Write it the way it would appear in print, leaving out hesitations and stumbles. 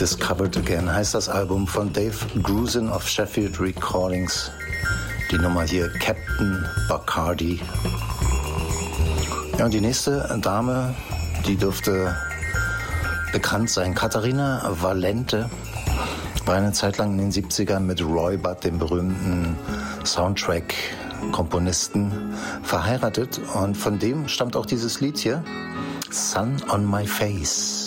Discovered Again heißt das Album von Dave Grusin of Sheffield Recordings. Die Nummer hier Captain Bacardi. Ja, und die nächste Dame, die dürfte bekannt sein. Katharina Valente war eine Zeit lang in den 70ern mit Roy Budd, dem berühmten Soundtrack-Komponisten, verheiratet. Und von dem stammt auch dieses Lied hier, Sun on My Face.